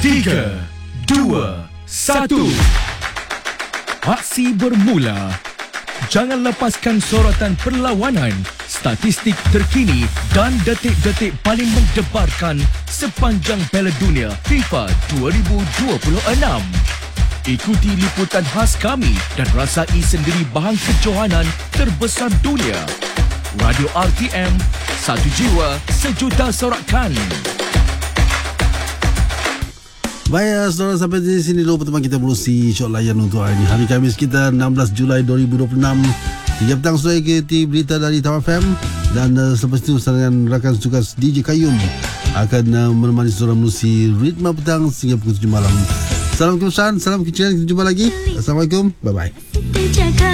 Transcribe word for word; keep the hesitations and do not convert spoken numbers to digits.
tiga, dua, satu. Aksi bermula. Jangan lepaskan sorotan perlawanan, statistik terkini dan detik-detik paling mendebarkan sepanjang Piala Dunia FIFA dua ribu dua puluh enam. Ikuti liputan khas kami dan rasai sendiri bahang kejohanan terbesar dunia. Radio R T M, satu jiwa, sejuta sorakan. Baik, saudara, sampai di sini dulu pertemuan kita melusi syok layan untuk hari ini. Hari Khamis kita enam belas Julai dua ribu dua puluh enam. Tiga petang sudah ikuti berita dari Tama F M. Dan uh, selepas itu dengan rakan tugas D J Kayum akan uh, menemani saudara melusi ritma petang sehingga pukul tujuh malam. Salam kebesaran, salam kecilan, kita jumpa lagi. Assalamualaikum, bye-bye.